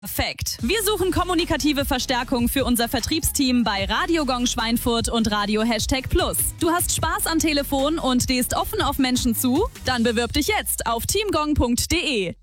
Perfekt. Wir suchen kommunikative Verstärkung für unser Vertriebsteam bei Radio Gong Schweinfurt und Radio #Plus. Du hast Spaß am Telefon und stehst offen auf Menschen zu? Dann bewirb dich jetzt auf teamgong.de.